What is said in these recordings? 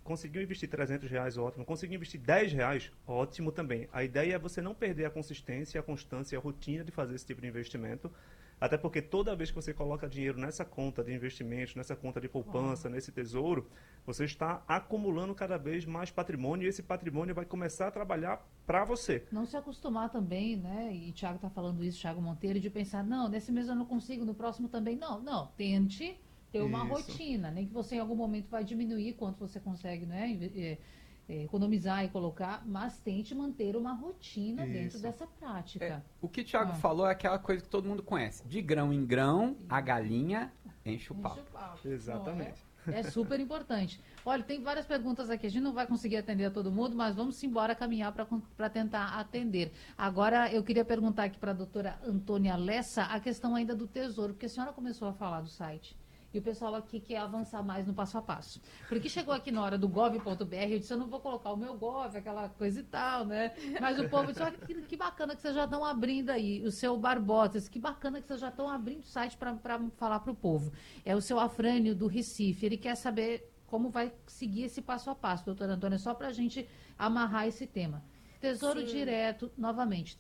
conseguiu investir R$ 300, ótimo. Conseguiu investir R$ 10, ótimo também. A ideia é você não perder a consistência, a constância, a rotina de fazer esse tipo de investimento. Até porque toda vez que você coloca dinheiro nessa conta de investimentos, nessa conta de poupança, nesse tesouro, você está acumulando cada vez mais patrimônio e esse patrimônio vai começar a trabalhar para você. Não se acostumar também, né? E o Thiago está falando isso, Thiago Monteiro, de pensar, não, nesse mês eu não consigo, no próximo também. Não, não. Tente ter uma Isso. rotina, nem que você em algum momento vai diminuir quanto você consegue, né? Economizar e colocar, mas tente manter uma rotina dentro Isso. dessa prática. O que o Thiago Ah. falou é aquela coisa que todo mundo conhece. De grão em grão, a galinha enche o pau. Enche o papo. Exatamente. Não é? É super importante. Olha, tem várias perguntas aqui. A gente não vai conseguir atender a todo mundo, mas vamos embora caminhar para tentar atender. Agora, eu queria perguntar aqui para a doutora Antônia Lessa a questão ainda do tesouro, porque a senhora começou a falar do site. E o pessoal aqui quer avançar mais no passo a passo. Porque chegou aqui na hora do gov.br, eu disse, eu não vou colocar o meu gov, aquela coisa e tal, né? Mas o povo disse, olha, que bacana que vocês já estão abrindo aí. O seu Barbosa disse, que bacana que vocês já estão abrindo o site para falar para o povo. É o seu Afrânio do Recife, ele quer saber como vai seguir esse passo a passo, doutora Antônia, só para a gente amarrar esse tema. Tesouro Sim. Direto, novamente,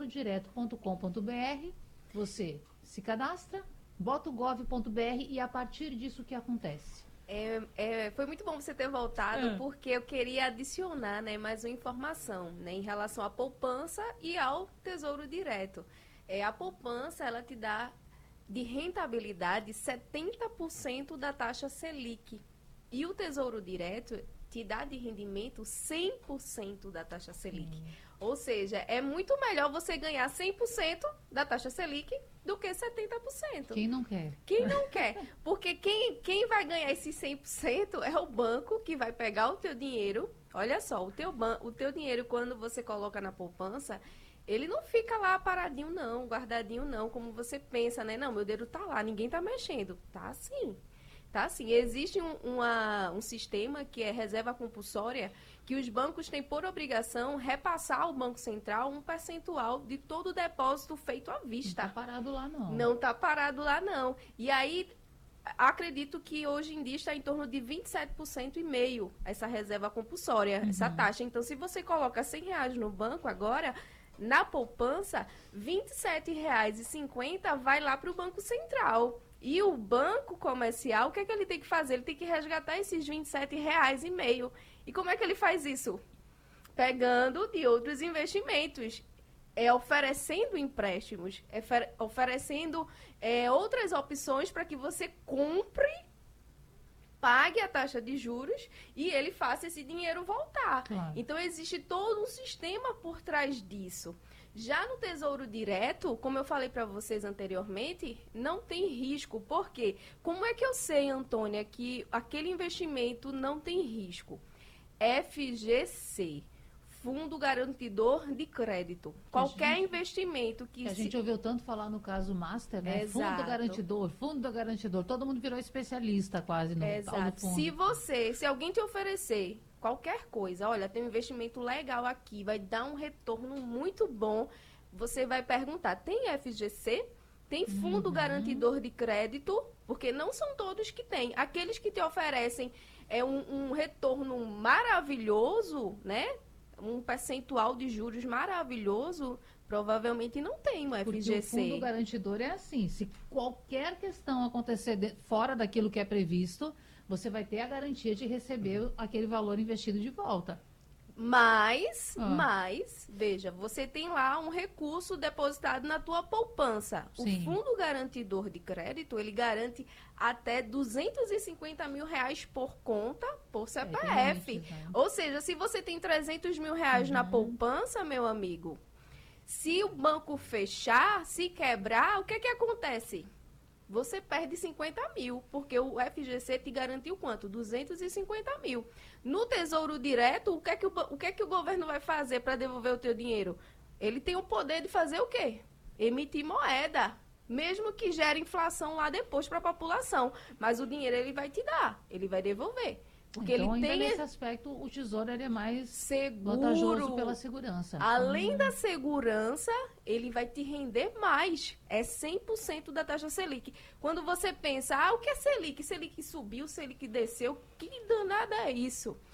tesourodireto.com.br, você se cadastra, bota o gov.br e a partir disso o que acontece? Foi muito bom você ter voltado, porque eu queria adicionar, né, mais uma informação, né, em relação à poupança e ao Tesouro Direto. A poupança, ela te dá de rentabilidade 70% da taxa Selic. E o Tesouro Direto te dá de rendimento 100% da taxa Selic. Ou seja, é muito melhor você ganhar 100% da taxa Selic do que 70%. Quem não quer? Quem não quer? Porque quem vai ganhar esses 100% é o banco que vai pegar o teu dinheiro. Olha só, o teu dinheiro, quando você coloca na poupança, ele não fica lá paradinho não, guardadinho não, como você pensa, né? Não, meu dinheiro tá lá, ninguém tá mexendo. Tá sim. Tá, sim. Existe um sistema que é reserva compulsória, que os bancos têm por obrigação repassar ao Banco Central um percentual de todo o depósito feito à vista. Não tá parado lá, não. Não está parado lá, não. E aí, acredito que hoje em dia está em torno de 27% e meio essa reserva compulsória, essa taxa. Então, se você coloca R$ 100 no banco agora, na poupança, R$ 27,50 vai lá para o Banco Central. E o banco comercial, o que é que ele tem que fazer? Ele tem que resgatar esses R$ 27,50. E como é que ele faz isso? Pegando de outros investimentos. Oferecendo empréstimos, oferecendo outras opções para que você compre, pague a taxa de juros e ele faça esse dinheiro voltar. Claro. Então, existe todo um sistema por trás disso. Já no Tesouro Direto, como eu falei para vocês anteriormente, não tem risco. Por quê? Como é que eu sei, Antônia, que aquele investimento não tem risco? FGC. Fundo Garantidor de Crédito. Qualquer investimento que... A gente ouviu tanto falar no caso Master, né? Exato. Fundo garantidor. Todo mundo virou especialista quase no tal do Exato. fundo. Se alguém te oferecer qualquer coisa, olha, tem um investimento legal aqui, vai dar um retorno muito bom, você vai perguntar, tem FGC? Tem Fundo Garantidor de Crédito? Porque não são todos que têm. Aqueles que te oferecem um retorno maravilhoso, né? Um percentual de juros maravilhoso, provavelmente não tem um Porque FGC. o fundo garantidor é assim, se qualquer questão acontecer fora daquilo que é previsto, você vai ter a garantia de receber aquele valor investido de volta. Mas, veja, você tem lá um recurso depositado na tua poupança. Sim. O Fundo Garantidor de Crédito, ele garante até R$ 250 mil por conta, por CPF. tem limites, né? Ou seja, se você tem R$ 300 mil na poupança, meu amigo, se o banco fechar, se quebrar, o que que acontece? Você perde 50 mil, porque o FGC te garantiu quanto? 250 mil. No Tesouro Direto, o que é que o governo vai fazer para devolver o teu dinheiro? Ele tem o poder de fazer o quê? Emitir moeda, mesmo que gere inflação lá depois para a população. Mas o dinheiro ele vai te dar, ele vai devolver. Porque então, ele ainda tem nesse aspecto, o Tesouro ele é mais seguro. vantajoso pela segurança. Além da segurança, ele vai te render mais. É 100% da taxa Selic. Quando você pensa, o que é Selic? Selic subiu, Selic desceu. Que danada é isso?